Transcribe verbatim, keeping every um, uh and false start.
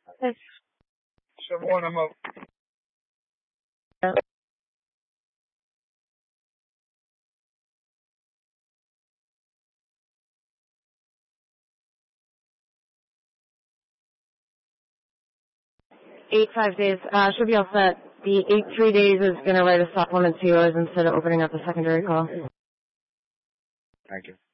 It's So one, I'm up. eight five days. Uh, should be all set. The eight three days is going to write a supplement to yours instead of opening up the secondary call. Thank you.